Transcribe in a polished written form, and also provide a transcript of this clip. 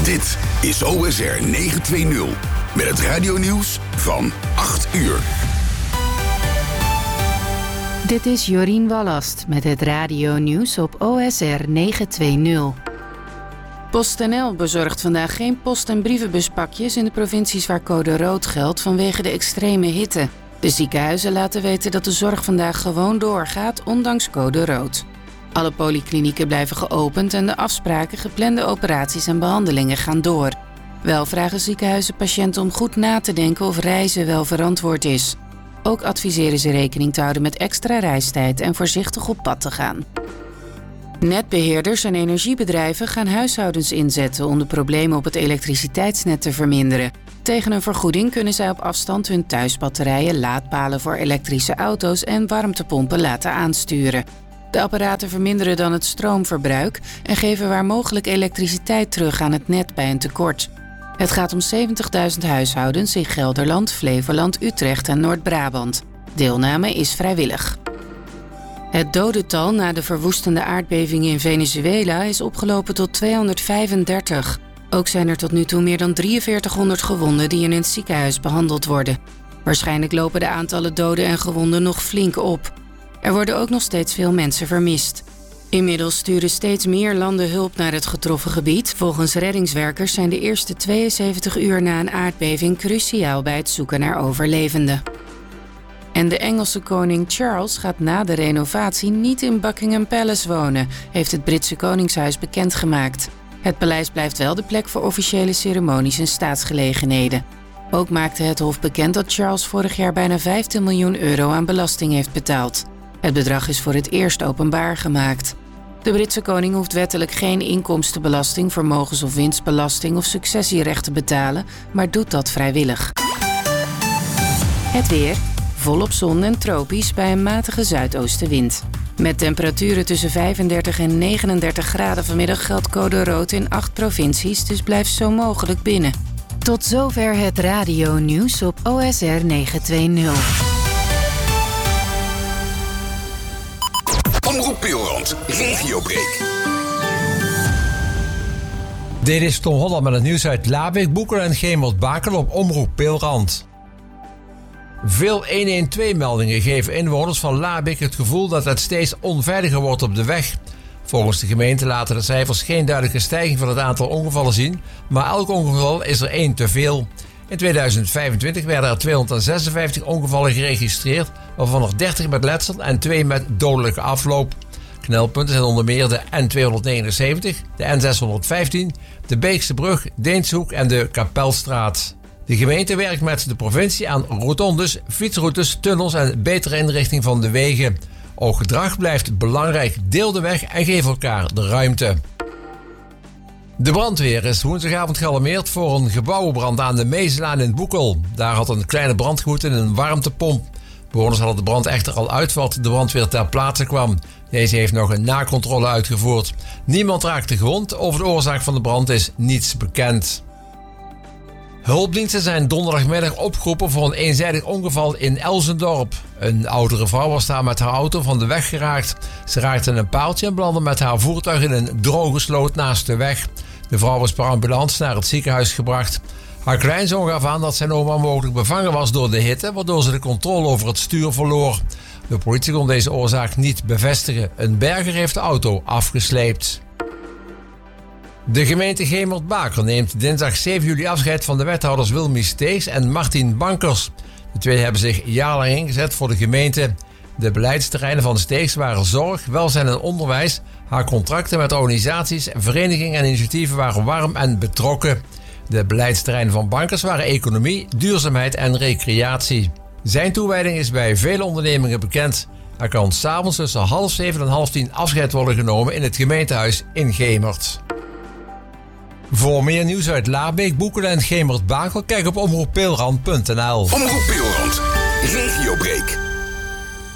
Dit is OSR 920 met het radionieuws van 8 uur. Dit is Jorien Wallast met het radionieuws op OSR 920. PostNL bezorgt vandaag geen post- en brievenbuspakjes in de provincies waar code rood geldt vanwege de extreme hitte. De ziekenhuizen laten weten dat de zorg vandaag gewoon doorgaat, ondanks code rood. Alle polyklinieken blijven geopend en de afspraken, geplande operaties en behandelingen gaan door. Wel vragen ziekenhuizen patiënten om goed na te denken of reizen wel verantwoord is. Ook adviseren ze rekening te houden met extra reistijd en voorzichtig op pad te gaan. Netbeheerders en energiebedrijven gaan huishoudens inzetten om de problemen op het elektriciteitsnet te verminderen. Tegen een vergoeding kunnen zij op afstand hun thuisbatterijen, laadpalen voor elektrische auto's en warmtepompen laten aansturen. De apparaten verminderen dan het stroomverbruik en geven waar mogelijk elektriciteit terug aan het net bij een tekort. Het gaat om 70.000 huishoudens in Gelderland, Flevoland, Utrecht en Noord-Brabant. Deelname is vrijwillig. Het dodental na de verwoestende aardbevingen in Venezuela is opgelopen tot 235. Ook zijn er tot nu toe meer dan 4300 gewonden die in het ziekenhuis behandeld worden. Waarschijnlijk lopen de aantallen doden en gewonden nog flink op. Er worden ook nog steeds veel mensen vermist. Inmiddels sturen steeds meer landen hulp naar het getroffen gebied. Volgens reddingswerkers zijn de eerste 72 uur na een aardbeving cruciaal bij het zoeken naar overlevenden. En de Engelse koning Charles gaat na de renovatie niet in Buckingham Palace wonen, heeft het Britse Koningshuis bekendgemaakt. Het paleis blijft wel de plek voor officiële ceremonies en staatsgelegenheden. Ook maakte het Hof bekend dat Charles vorig jaar bijna 15 miljoen euro aan belasting heeft betaald. Het bedrag is voor het eerst openbaar gemaakt. De Britse koning hoeft wettelijk geen inkomstenbelasting, vermogens- of winstbelasting of successierecht te betalen, maar doet dat vrijwillig. Het weer. Volop zon en tropisch bij een matige zuidoostenwind. Met temperaturen tussen 35 en 39 graden vanmiddag geldt code rood in 8 provincies, dus blijf zo mogelijk binnen. Tot zover het radionieuws op OSR 920. Omroep Pilrand, regiobreak. Dit is Tom Holland met het nieuws uit Labeek, Boekelen en Gemert-Bakel op Omroep Pilrand. Veel 112-meldingen geven inwoners van Labeek het gevoel dat het steeds onveiliger wordt op de weg. Volgens de gemeente laten de cijfers geen duidelijke stijging van het aantal ongevallen zien, maar elk ongeval is er 1 te veel. In 2025 werden er 256 ongevallen geregistreerd, waarvan er 30 met letsel en 2 met dodelijke afloop. Knelpunten zijn onder meer de N279, de N615, de Beekse Brug, Deenshoek en de Kapelstraat. De gemeente werkt met de provincie aan rotondes, fietsroutes, tunnels en betere inrichting van de wegen. Ook gedrag blijft belangrijk. Deel de weg en geef elkaar de ruimte. De brandweer is woensdagavond gealarmeerd voor een gebouwenbrand aan de Meeselaan in Boekel. Daar had een kleine brand gewoed in een warmtepomp. Bewoners hadden de brand echter al uit wat de brandweer ter plaatse kwam. Deze heeft nog een nakontrole uitgevoerd. Niemand raakte gewond. Over de oorzaak van de brand is niets bekend. Hulpdiensten zijn donderdagmiddag opgeroepen voor een eenzijdig ongeval in Elsendorp. Een oudere vrouw was daar met haar auto van de weg geraakt. Ze raakte een paaltje en belandde met haar voertuig in een droge sloot naast de weg. De vrouw was per ambulance naar het ziekenhuis gebracht. Haar kleinzoon gaf aan dat zijn oma mogelijk bevangen was door de hitte, waardoor ze de controle over het stuur verloor. De politie kon deze oorzaak niet bevestigen. Een berger heeft de auto afgesleept. De gemeente Gemert-Bakel neemt dinsdag 7 juli afscheid van de wethouders Wilmy Steegs en Martin Bankers. De twee hebben zich jarenlang ingezet voor de gemeente. De beleidsterreinen van Steegs waren zorg, welzijn en onderwijs. Haar contracten met organisaties, verenigingen en initiatieven waren warm en betrokken. De beleidsterreinen van Bankers waren economie, duurzaamheid en recreatie. Zijn toewijding is bij vele ondernemingen bekend. Er kan 's avonds tussen 6:30 en 9:30 afscheid worden genomen in het gemeentehuis in Gemert. Voor meer nieuws uit Labeek, Boekelen en Gemert-Bakel, kijk op omroeppilrand.nl. Omroep Pilrand, regiobreak.